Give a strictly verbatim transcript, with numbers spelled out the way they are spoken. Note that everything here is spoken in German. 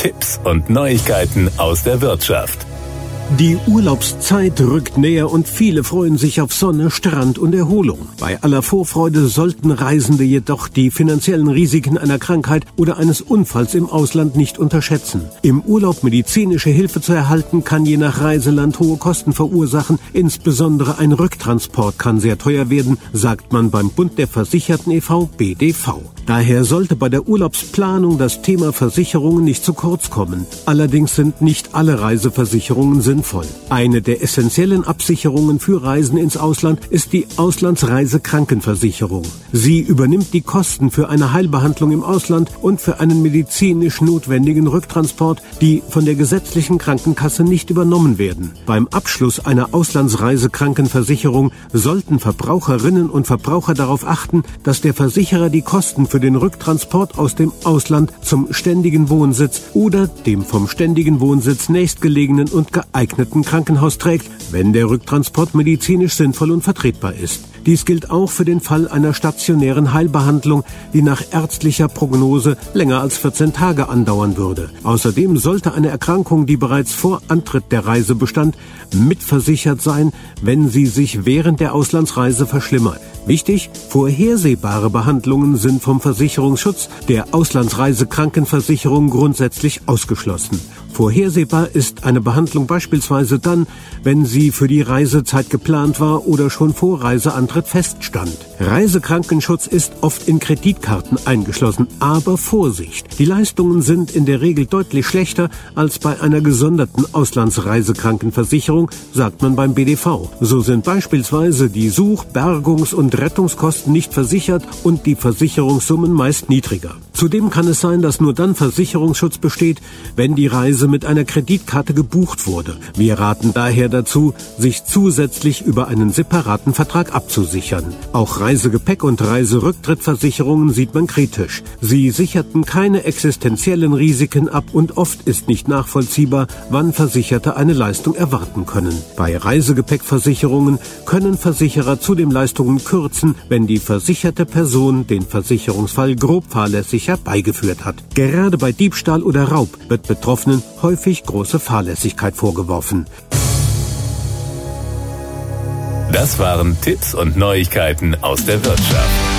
Tipps und Neuigkeiten aus der Wirtschaft. Die Urlaubszeit rückt näher und viele freuen sich auf Sonne, Strand und Erholung. Bei aller Vorfreude sollten Reisende jedoch die finanziellen Risiken einer Krankheit oder eines Unfalls im Ausland nicht unterschätzen. Im Urlaub medizinische Hilfe zu erhalten, kann je nach Reiseland hohe Kosten verursachen. Insbesondere ein Rücktransport kann sehr teuer werden, sagt man beim Bund der Versicherten e V B D V. Daher sollte bei der Urlaubsplanung das Thema Versicherungen nicht zu kurz kommen. Allerdings sind nicht alle Reiseversicherungen sinnvoll. Eine der essentiellen Absicherungen für Reisen ins Ausland ist die Auslandsreisekrankenversicherung. Sie übernimmt die Kosten für eine Heilbehandlung im Ausland und für einen medizinisch notwendigen Rücktransport, die von der gesetzlichen Krankenkasse nicht übernommen werden. Beim Abschluss einer Auslandsreisekrankenversicherung sollten Verbraucherinnen und Verbraucher darauf achten, dass der Versicherer die Kosten für den Rücktransport aus dem Ausland zum ständigen Wohnsitz oder dem vom ständigen Wohnsitz nächstgelegenen und geeigneten Krankenhaus trägt, wenn der Rücktransport medizinisch sinnvoll und vertretbar ist. Dies gilt auch für den Fall einer stationären Heilbehandlung, die nach ärztlicher Prognose länger als vierzehn Tage andauern würde. Außerdem sollte eine Erkrankung, die bereits vor Antritt der Reise bestand, mitversichert sein, wenn sie sich während der Auslandsreise verschlimmert. Wichtig, vorhersehbare Behandlungen sind vom Versicherungsschutz der Auslandsreisekrankenversicherung grundsätzlich ausgeschlossen. Vorhersehbar ist eine Behandlung beispielsweise dann, wenn sie für die Reisezeit geplant war oder schon vor Reiseantritt feststand. Reisekrankenschutz ist oft in Kreditkarten eingeschlossen, aber Vorsicht! Die Leistungen sind in der Regel deutlich schlechter als bei einer gesonderten Auslandsreisekrankenversicherung, sagt man beim B D V. So sind beispielsweise die Such-, Bergungs- und Rettungskosten nicht versichert und die Versicherungssummen meist niedriger. Zudem kann es sein, dass nur dann Versicherungsschutz besteht, wenn die Reise mit einer Kreditkarte gebucht wurde. Wir raten daher dazu, sich zusätzlich über einen separaten Vertrag abzusichern. Auch Reisegepäck- und Reiserücktrittversicherungen sieht man kritisch. Sie sicherten keine existenziellen Risiken ab und oft ist nicht nachvollziehbar, wann Versicherte eine Leistung erwarten können. Bei Reisegepäckversicherungen können Versicherer zudem Leistungen kürzen, wenn die versicherte Person den Versicherungsfall grob fahrlässig herbeigeführt hat. Gerade bei Diebstahl oder Raub wird Betroffenen häufig große Fahrlässigkeit vorgeworfen. Das waren Tipps und Neuigkeiten aus der Wirtschaft.